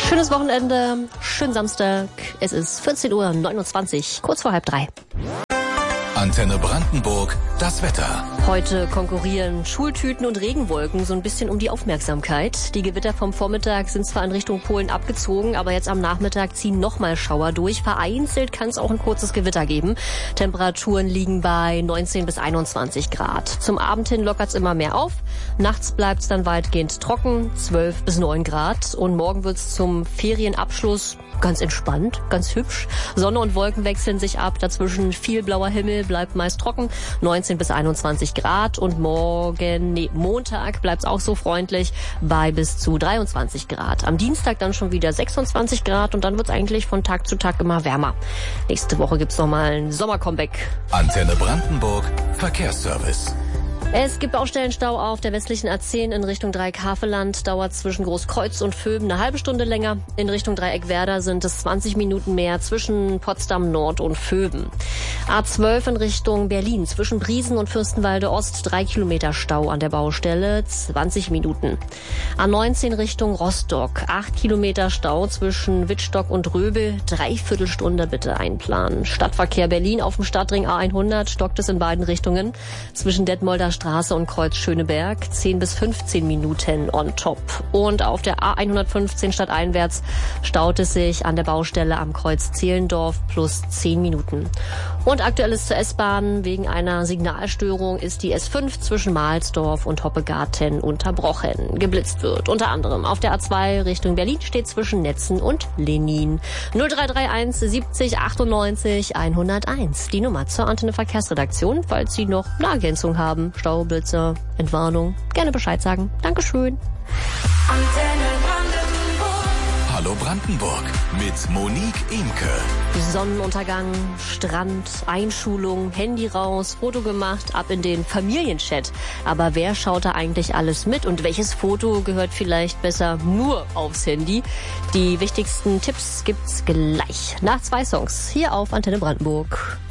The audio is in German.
Schönes Wochenende, schönen Samstag. Es ist 14:29 Uhr, kurz vor 2:30. Antenne Brandenburg, das Wetter. Heute konkurrieren Schultüten und Regenwolken so ein bisschen um die Aufmerksamkeit. Die Gewitter vom Vormittag sind zwar in Richtung Polen abgezogen, aber jetzt am Nachmittag ziehen nochmal Schauer durch. Vereinzelt kann es auch ein kurzes Gewitter geben. Temperaturen liegen bei 19 bis 21 Grad. Zum Abend hin lockert es immer mehr auf. Nachts bleibt es dann weitgehend trocken, 12 bis 9 Grad. Und morgen wird es zum Ferienabschluss ganz entspannt, ganz hübsch. Sonne und Wolken wechseln sich ab. Dazwischen viel blauer Himmel, bleibt meist trocken. 19 bis 21 Grad. Und Montag bleibt es auch so freundlich bei bis zu 23 Grad. Am Dienstag dann schon wieder 26 Grad. Und dann wird es eigentlich von Tag zu Tag immer wärmer. Nächste Woche gibt's nochmal ein Sommercomeback. Antenne Brandenburg, Verkehrsservice. Es gibt Baustellenstau auf der westlichen A10 in Richtung Dreieck-Havelland. Dauert zwischen Großkreuz und Vöben eine halbe Stunde länger. In Richtung Dreieck-Werder sind es 20 Minuten mehr zwischen Potsdam Nord und Vöben. A12 in Richtung Berlin zwischen Briesen und Fürstenwalde Ost 3 Kilometer Stau an der Baustelle, 20 Minuten. A19 Richtung Rostock 8 Kilometer Stau zwischen Wittstock und Röbel, 3/4 Stunde bitte einplanen. Stadtverkehr Berlin auf dem Stadtring A100 stockt es in beiden Richtungen zwischen Detmolder Straße und Kreuz Schöneberg, 10 bis 15 Minuten on top. Und auf der A115 stadteinwärts staut es sich an der Baustelle am Kreuz Zehlendorf plus 10 Minuten. Und aktuelles zur S-Bahn. Wegen einer Signalstörung ist die S5 zwischen Mahlsdorf und Hoppegarten unterbrochen. Geblitzt wird unter anderem auf der A2 Richtung Berlin steht zwischen Netzen und Lenin. 0331 70 98 101. Die Nummer zur Antenne Verkehrsredaktion, falls Sie noch eine Ergänzung haben. Staublitzer, Entwarnung. Gerne Bescheid sagen. Dankeschön. Hallo Brandenburg mit Monique Imke. Sonnenuntergang, Strand, Einschulung, Handy raus, Foto gemacht, ab in den Familienchat. Aber wer schaut da eigentlich alles mit und welches Foto gehört vielleicht besser nur aufs Handy? Die wichtigsten Tipps gibt's gleich nach 2 Songs hier auf Antenne Brandenburg.